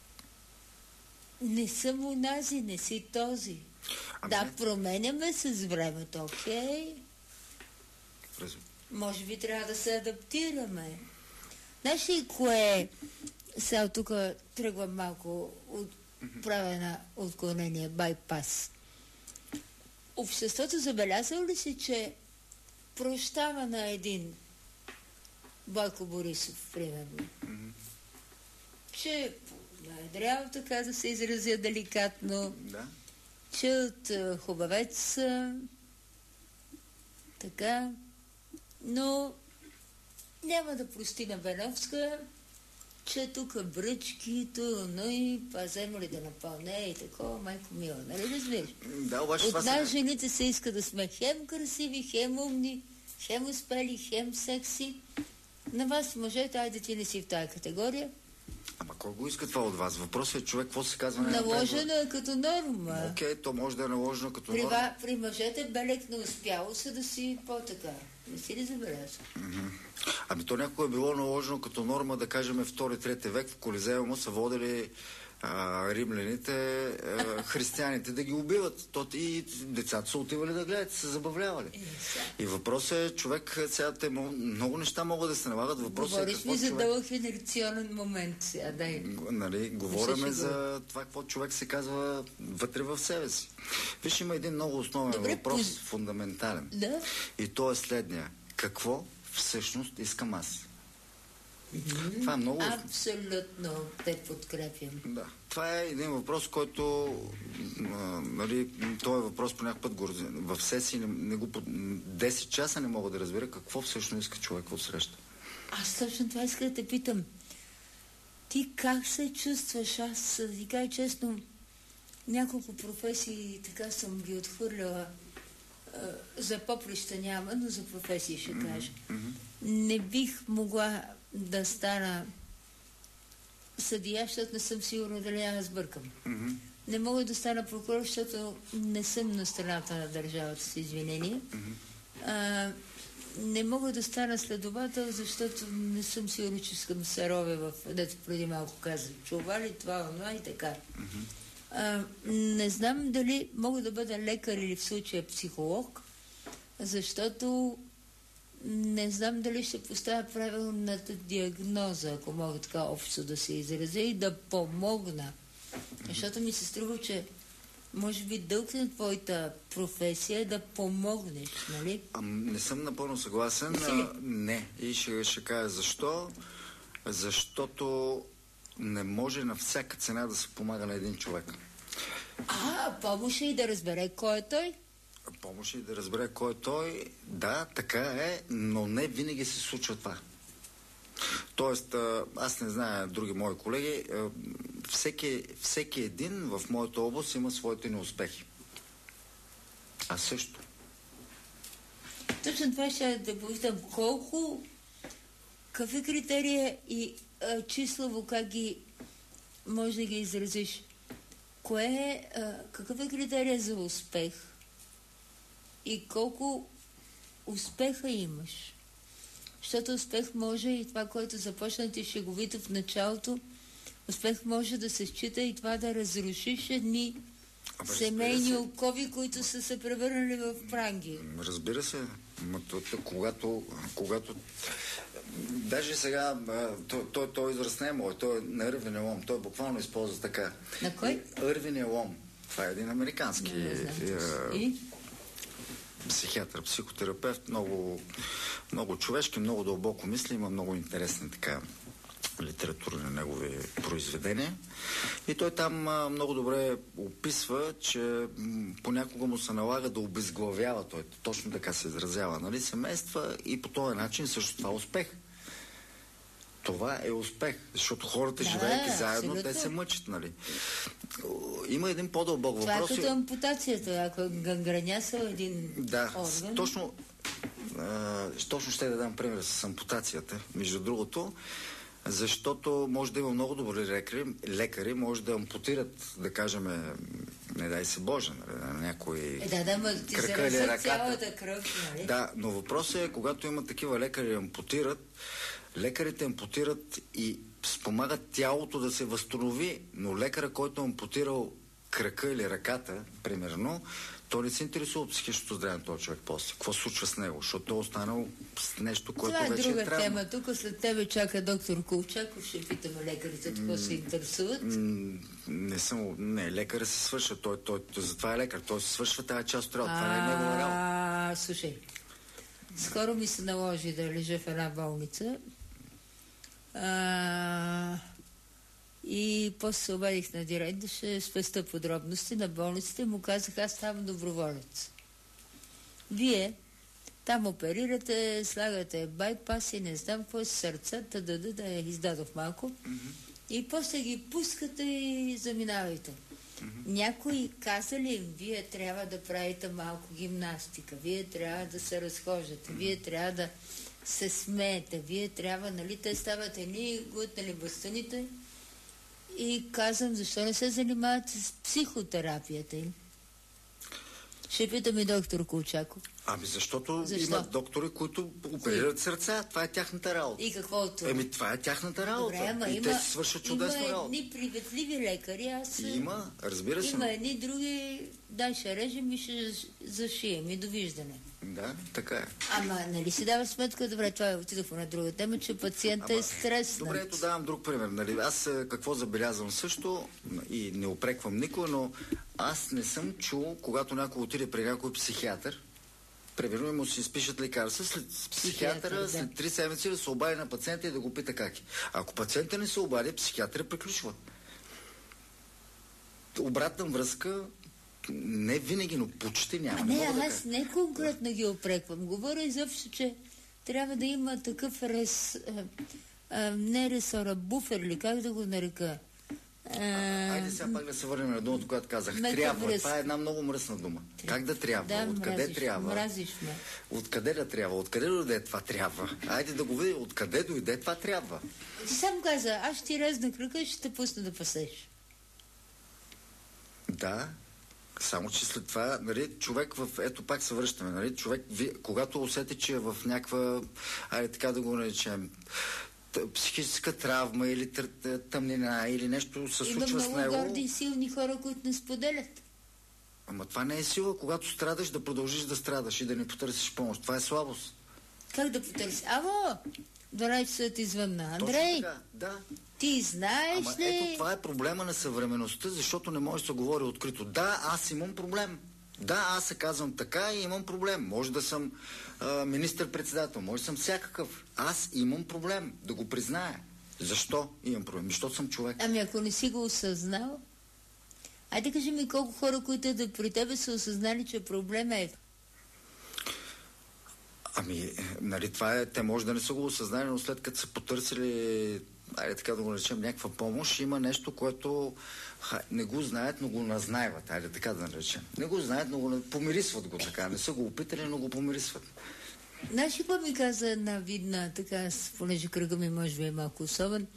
не съм унази, не си този. Ами... Да, променяме се с времето, окей? Okay? Може би трябва да се адаптираме. Знаеш ли кое? Сега тук тръгвам малко от правена отклонение, байпас. Обществото забелязало ли си, че прощава на един Бойко Борисов, примерно, mm-hmm. че наедрял, така да се изразя деликатно, да. че от uh, хубавец така, но няма да прости на Беновска, че тук бръчки, то, но и па взема ли да напълне и такова, майко мила, нали разбираш? Да, обаче от това нас се... жените се иска да сме хем красиви, хем умни, хем успели, хем секси. На вас, мъжете, айде ти не си в тая категория. Ама кой го иска това от вас? Въпросът е човек, какво се казва? Наложено е като норма. Окей, okay, то може да е наложено като при, норма. При мъжете белек не успяло се да си по-така. Не си ли забеляза? Mm-hmm. Ами то някога е било наложено като норма, да кажем, втори трети век в Колизеума са водили а, римляните, а, християните да ги убиват. То и децата са отивали да гледат, се забавлявали. Е, и въпросът е, човек, сега те много неща могат да се налагат. Въпросът Говориш е ми за човек... дълъг инерционен момент сега, дай. Нали, говориме за това, какво човек се казва вътре в себе си. Виж, има един много основен Добре, въпрос, пуз... фундаментален. Да? И то е следния. Какво всъщност искам аз? Mm-hmm. Това е много... Абсолютно те подкрепям. Да. Това е един въпрос, който а, нали, този въпрос по някакъв път го... в сесии не, не го... десет часа не мога да разбера какво всъщност иска човек от среща. Аз точно това иска да те питам. Ти как се чувстваш? Аз да ти кажа честно, няколко професии така съм ги отхвърляла. За поприща няма, но за професии ще кажа. Mm-hmm. Не бих могла да стана съдия, защото не съм сигурна дали я сбъркам. Mm-hmm. Не мога да стана прокурор, защото не съм на страната на държавата, с извинение. Mm-hmm. А, не мога да стана следовател, защото не съм сигурна, че искам да се ровя в... Дето преди малко казах, чува ли това, онова и така. Mm-hmm. А, не знам дали мога да бъда лекар или в случая психолог, защото не знам дали ще поставя правилната диагноза, ако мога така общо да се изразя, и да помогна. Защото ми се струва, че може би дълг на твоята професия е да помогнеш, нали? А, не съм напълно съгласен. А, не. И ще, ще кажа защо. Защото не може на всяка цена да се помага на един човек. А, помощ и да разбере кой е той? Помощ и да разбере кой е той, да, така е, но не винаги се случва това. Тоест, аз не зная други мои колеги, всеки, всеки един в моята област има своите неуспехи. Аз също. Точно това ще да попитам. Колко, какви критерия и а, числово как ги може да ги изразиш? Кое е, а, какъв е критерия за успех? И колко успеха имаш? Защото успех може и това, което започна ти шеговито в началото, успех може да се счита и това да разрушиш едни Абе, семейни окови, които са се превърнали в пранги. Разбира се. Когато, когато даже сега той, той, той израз не е мой, той е на Ирвин Елом, той буквално използва така. На кой? Ирвин Елом. Това е един американски не, не знам, е, психиатър, психотерапевт, много, много човешки, много дълбоко мисли, има много интересна така литература на негови произведения. И той там а, много добре описва, че м, понякога му се налага да обезглавява, той точно така се изразява, нали, семейства и по този начин също това е успех. Това е успех, защото хората, да, живеейки да, заедно, абсолютно. Те се мъчат, нали. Има един по-дълбок въпрос. Това е като ампутацията, ако гангренясал един да, орган. Точно, а, точно ще да дам пример с ампутацията, между другото, защото може да има много добри лекари, лекари може да ампутират, да кажем, не дай се Боже, на някой е, да, да, ма, ти крака или ръката. Цялата кръв, нали? Да, но въпросът е, когато има такива лекари ампутират, лекарите ампутират и спомагат тялото да се възстанови, но лекара, който е ампутирал крака или ръката, примерно, той не се интересува от психичното здраве на този човек после. Какво се случва с него? Защото той е останал с нещо, което това е вече е друга тема. Тук след тебе чака доктор Колчаков. Ще питаме лекарите, какво се интересуват. Не съм... Не, лекаря се свършва. Той, той, той, затова е лекар. Той се свършва тази част от работа. Това не е негова работа. А, слушай. Скоро ми се наложи да лежа в една болница. А... И после се обадих на директор, ще спеста подробности на болниците и му казах, аз ставам доброволец. Вие там оперирате, слагате байпаси, не знам какво е с сърцата, да, да, да я издадох малко. Mm-hmm. И после ги пускате и заминавайте. Mm-hmm. Някой каза ли им, вие трябва да правите малко гимнастика, вие трябва да се разхождате, mm-hmm. вие трябва да се смеете, вие трябва, нали, те стават едни глътнали бастуните. И казвам, защо не се занимават с психотерапията им? Ще питам и доктор Колчаков. Ами защото защо? Има доктори, които оперират сърца. Това е тяхната работа. И каквото? Еми това е тяхната работа. Добре, ама и има, те си свършат чудесно има работа. Има едни приветливи лекари, аз... Има, разбира се. Има едни други, дай ще режем и ще зашием и довиждане. Да, така е. Ама нали си дава сметка, добре, това отидох на друга тема, че пациентът е стреснат. Добре, ето давам друг пример. Нали? Аз какво забелязвам също и не упреквам никой, но аз не съм чул, когато някой отиде при някой психиатър, примерно му си изпишат лекарства, след психиатъра, да. След три седмици да се обади на пациента и да го пита как е. Ако пациента не се обади, психиатъра приключва. Обратна връзка не винаги, но почти няма. А не, не аз да не конкретно ги опреквам. Говоря изобщо, че трябва да има такъв рес... А, а, не ресора, буфер ли, как да го нарека? А, Айде сега пак да се върнем на думата, която казах. Трябва. Връзка. Това е една много мръсна дума. Как да трябва? Да, откъде мразиш, трябва? Мразиш ме. Откъде да трябва? Откъде дойде това трябва? Айде да го видим. Откъде дойде това трябва? Ти сам каза, аз ще ти резна кръка и ще те пусна да пасеш. Да. Само, че след това, нали, човек в... Ето пак се връщаме, нали, човек, ви, когато усети, че е в някаква, айде така да го наречем, психическа травма или тъмнина, или нещо се случва с него... Има много горди и силни хора, които не споделят. Ама това не е сила, когато страдаш, да продължиш да страдаш и да не потърсиш помощ. Това е слабост. Как да потърсиш? Аво! дванайсет часа извънна. Андрей, да. Ти знаеш Ама, ли? Ето това е проблема на съвременността, защото не може да се говори открито. Да, аз имам проблем. Да, аз се казвам така и имам проблем. Може да съм а, министър-председател, може да съм всякакъв. Аз имам проблем, да го призная. Защо имам проблем? Защото съм човек. Ами ако не си го осъзнал, Айде кажи ми колко хора, които да при тебе са осъзнали, че проблема е... Ами, нали, това е, те може да не са го осъзнали, но след като са потърсили, айде така да го наречем, някаква помощ, има нещо, което ха, не го знаят, но го назнайват, айде така да наречем. Не го знаят, но го помирисват го така. Не са го опитали, но го помирисват. Знаеш ли какво ми каза една видна, така, понеже кръга ми може би е малко особен,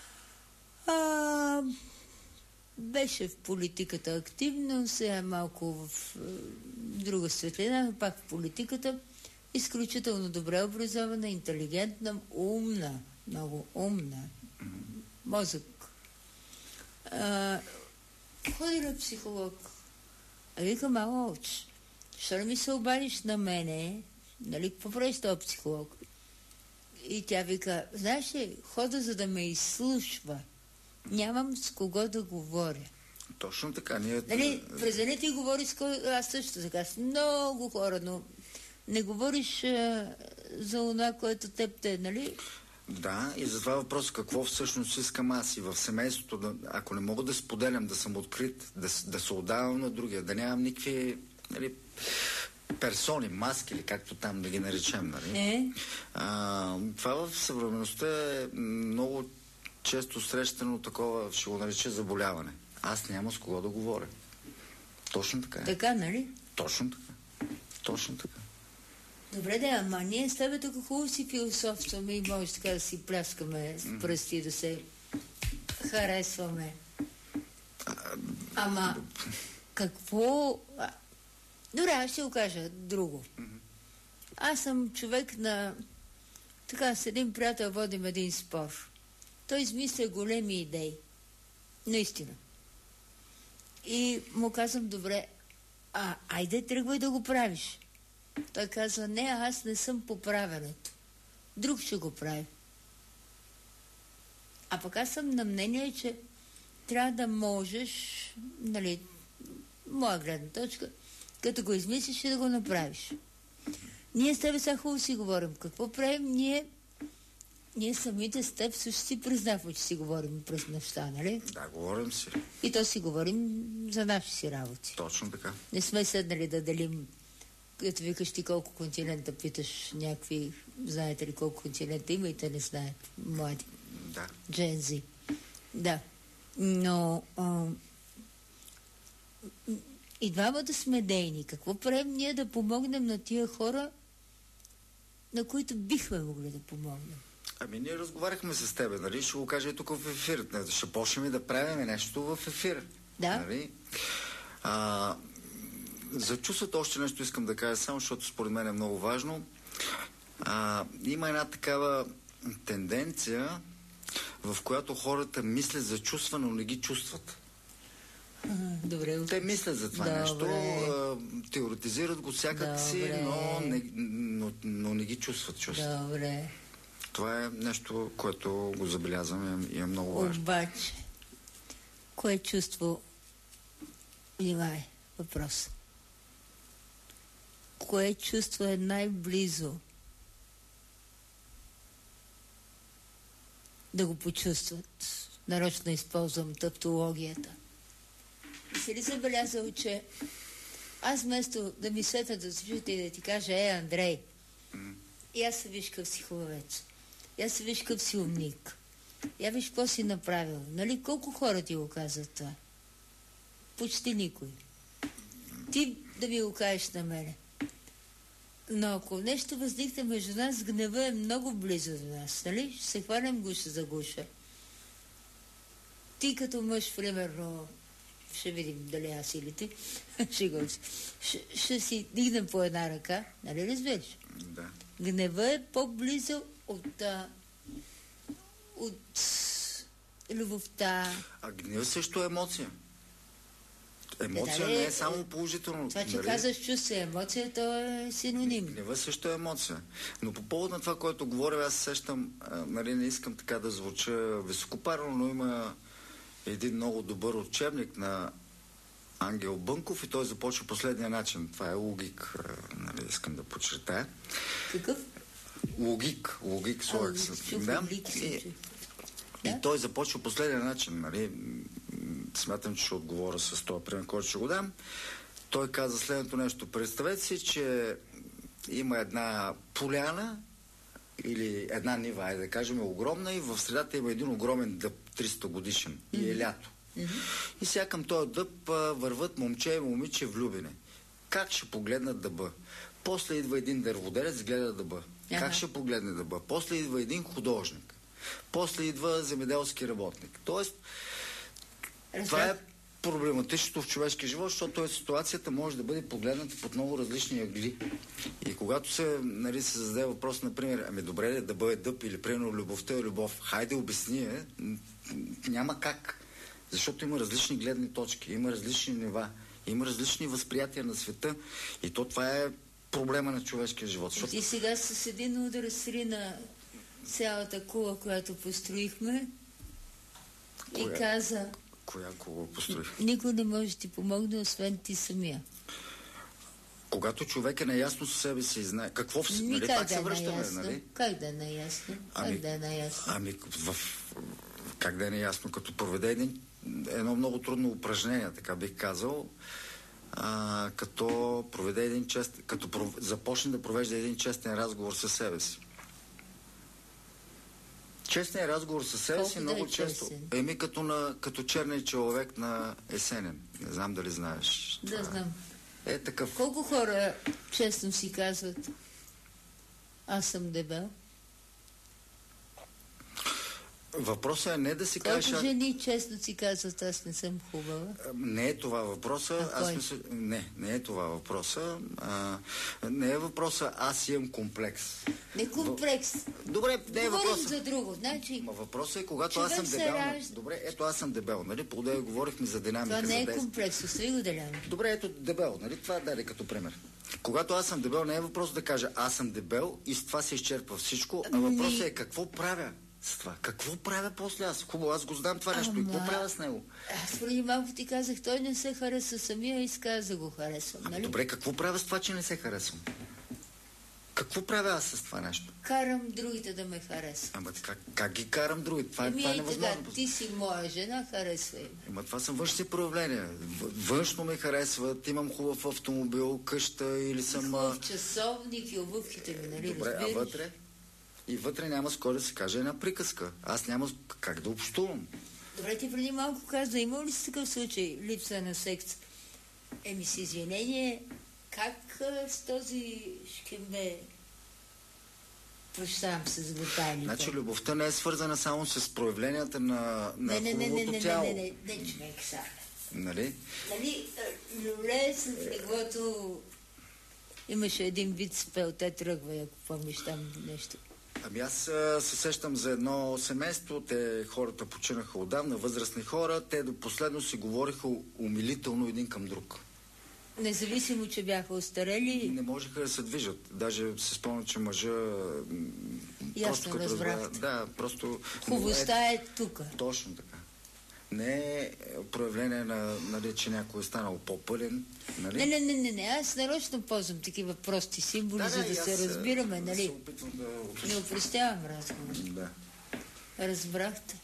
а, беше в политиката активно, сега е малко в е, друга светлина, но пак в политиката, изключително добре образована, интелигентна, умна, много умна, мозък. А, ходи на психолог. А вика, мало оч, що ли ми се обадиш на мене, нали, какво правиш този психолог? И тя вика, знаеш ли, хода за да ме изслушва. Нямам с кого да говоря. Точно така. Ние... Нали, през деня ти говориш с кой... Аз също така с много хора, но не говориш а, за това, което теб те, нали? Да, и затова въпрос какво всъщност искам аз и в семейството, да, ако не мога да споделям, да съм открит, да, да се отдавам на другия, да нямам никакви, нали, персони, маски или както там да ги наречем, нали? Е? А, това в съвременността е много често срещано такова, ще го нарече, заболяване. Аз няма с кого да говоря. Точно така е. Така, нали? Точно така. Точно така. Добре, да, ама ние с тебе тук хубаво си философстваме и може така да си пляскаме с пръсти, да се харесваме. Ама какво... А, добре, аз ще го кажа друго. Аз съм човек на... Така, с един приятел водим един спор. Той измисля големи идеи. Наистина. И му казвам, добре, а, айде тръгвай да го правиш. Той казва, не, аз не съм по правенето. Друг ще го прави. А пък аз съм на мнение, че трябва да можеш, нали, моя гледна точка, като го измислиш и да го направиш. Ние с тебе сега хубаво си говорим. Какво правим? Ние, ние самите с теб също си признаваме, че си говорим през неща, нали? Да, говорим си. И то си говорим за наши си работи. Точно така. Не сме седнали да делим, като викаш ти колко континента, питаш някакви, знаете ли колко континента има и те не знаят, млади. Да. Джензи. Да. Но а, и двамата сме дейни. Какво правим ние да помогнем на тия хора, на които бихме могли да помогнем? Ами ние разговаряхме с тебе, нали? Ще го кажа и тук в ефир. Ще почнем да правим нещо в ефир. Да. Нали? А, за чувството още нещо искам да кажа само, защото според мен е много важно. А, има една такава тенденция, в която хората мислят за чувства, но не ги чувстват. Добре. Те мислят за това Добре. нещо, а, теоретизират го всякак си, но не, но, но не ги чувстват чувства. Добре. Това е нещо, което го забелязвам и е много важно. Обаче, кое чувство, внимай, въпрос. Кое чувство е най-близо да го почувстват? Нарочно използвам тавтологията. И си ли забелязал, че аз вместо да ми светна да слушате и да ти кажа, е, Андрей, и аз се виж къв си хубавец, и аз се виж къв си умник, я виж какво си направил. Нали, колко хора ти го казват това? Почти никой. Ти да ми го кажеш на мене. Но ако нещо възникне между нас, гнева е много близо до нас, нали? Ще се хванем гуша за гуша. Ти като мъж, примерно, ще видим дали аз или ти, ще, го, ще, ще си дигнем по една ръка, нали разбираш? Да. Гнева е по-близо от, а, от любовта. А гнев също е емоция. Емоция Да, да, не е само положително. Това, че нали? казваш чувство, емоция, то е синоним. Гнева също е емоция. Но по повод на това, което говоря, аз сещам, а, нали, не искам така да звуча високопарно, но има един много добър учебник на Ангел Бънков и той започва последния начин. Това е логик, а, нали, искам да подчертая. Какъв? Логик, логик, слагах се. Да. И, и той започва последния начин, нали. смятам, че ще отговоря с този пример, който ще го дам. Той каза следното нещо. Представете си, че има една поляна или една нива, е да кажем, огромна, и в средата има един огромен дъб, триста годишен, mm-hmm. и е лято. Mm-hmm. И сега към този дъб а, върват момче и момиче влюбени. Как ще погледнат дъба? После идва един дърводелец, гледа дъба. Ага. Как ще погледне дъба? После идва един художник. После идва земеделски работник. Тоест, Разбрах. това е проблематичното в човешкия живот, защото ситуацията може да бъде погледната под много различни ъгли. И когато се, нали, се зададе въпрос, например, ами добре ли да бъде дъб или примерно любовта е любов, хайде обясни е, няма как. Защото има различни гледни точки, има различни нива, има различни възприятия на света и то това е проблема на човешкия живот. Защото... И сега с един удар срина цялата кула, която построихме. Коя? И каза... Коя кула построих? Никой не може да ти помогне, освен ти самия. Когато човек е наясно със себе си и знае... Какво в... Ми, нали, как пак да се е връщаме, наясно? нали? Как да е наясно? Ами, как да е наясно? Ами, в... как да е наясно? Като проведе един, едно много трудно упражнение, така бих казал, а, като проведе един чест... като пров... започне да провежда един честен разговор със себе си. Честният разговор със себе си много да е често... Еми като, на, като черния човек на Есенин. Не знам дали знаеш. Да, това... знам. Е такъв... Колко хора честно си казват: аз съм дебел? Въпросът е не да си кажеш... Колко жени честно си казват: аз не съм хубава? Не е това въпроса. А аз кой? мисля... Не, не е това въпроса. А, не е въпроса аз имам комплекс. Не комплекс. В... Добре, не е Говорим въпроса. за друго. Значи... Ма въпросът е, когато аз съм дебел... Ражда... Добре, ето аз съм дебел, нали? По-дея говорихме за динамика. Това не е за комплекс, остави го Делян. Добре, ето дебел, нали? Това даде като пример. Когато аз съм дебел, не е въпрос да кажа аз съм дебел и с това се изчерпва всичко, а въпросът е какво правя с това. Какво правя после аз? Хубаво, аз го знам това нещо. Ама... и какво правя с него? Аз преди малко ти казах, той не се хареса самия и изказа го харесвам. Ами нали? Добре, какво правя с това, че не се харесвам? Какво правя аз с това нещо? Карам другите да ме харесват. Ама как, как ги карам другите? Това, Еми, това е е невъзможно. Така, ти си моя жена, харесва им. Ама това са външни проявления. Външно ме харесват, имам хубав автомобил, къща или съм... Хубав часовник и обувките ми, нали? Добре, разбираш? а вътре? И вътре няма с кой да се каже една приказка. Аз няма как да общувам. Добре, ти преди малко каза, има ли си такъв случай липса на секс? Еми с извинение, как а, с този шкембе прощавам се с детайлите? Значи любовта не е свързана само с проявленията на, на не, не, не, не, не, тяло. не, не, не, не, човек сега. Нали? Нали, люле с леглото имаше един вид спел, те тръгва, ако помниш там нещо. Ами аз а, се сещам за едно семейство, те хората починаха отдавна, възрастни хора, те до последно си говориха умилително един към друг. Независимо, че бяха остарели? Не можеха да се движат. Даже се спомня, че мъжа... Ясно разбрахте. Да, просто... Хубостта е, е тук. Точно така. Не е проявление на, нали, че някой е станал по-пълен. Нали? Не, не, не, не, не. Аз нарочно ползвам такива прости символи, да, за да, да се разбираме, да нали? се опитвам да... Не упростявам разговор. Да. Разбрахте.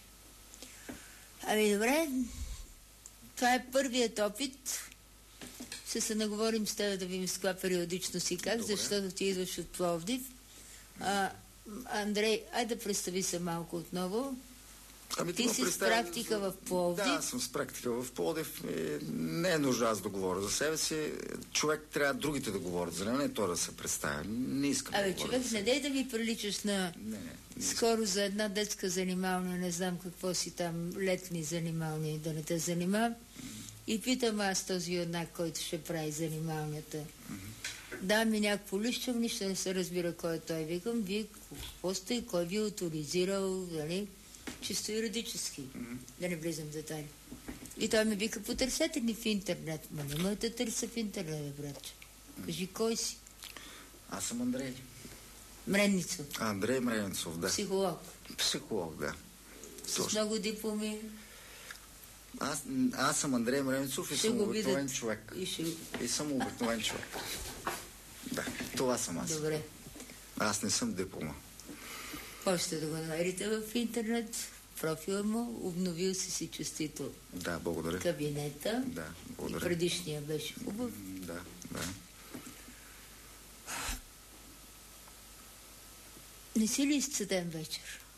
Ами добре, това е първият опит. Ще се наговорим с теб да видим с каква периодично си как, добре. Защото ти идваш от Пловдив. А, Андрей, айде да представи се малко отново. Ами, ти си с практика в Пловдив. Да, съм с практика в Пловдив. Не е нужда аз да говоря за себе си. Човек трябва другите да говорят за него, не то да се представя. Не искам Абе, да говоря. човек, не дай да ми приличаш на... Не, не, не скоро за една детска занимална, не знам какво си там, летни занимални, да не те занимавам. И питам аз този юнак, който ще прави занималната. Mm-hmm. Да ми някакво лище, нищо не се разбира кой е той. Викам, вие какво сте и кой ви е авторизирал, нали? Чисто юридически, mm-hmm. да не влизам в детайли. И той ми вика, потърсете ни в интернет. Ма не ме да търся в интернет, братче. Mm-hmm. Кажи, кой си? Аз съм Андрей. Мренницов. Андрей Мренницов, да. Психолог. Психолог, да. С Точно. Много дипломи. Аз, аз съм Андрей Мренницов и ще съм обикновен човек. И, ще... и съм обикновен човек. Да, това съм аз. Добре. Аз не съм диплома. Можете да го намерите в интернет. профила му, обновил си си честито Да, благодаря. кабинета. Да, благодаря. И предишния беше хубав. Да, да. Не си ли изцеден вечер?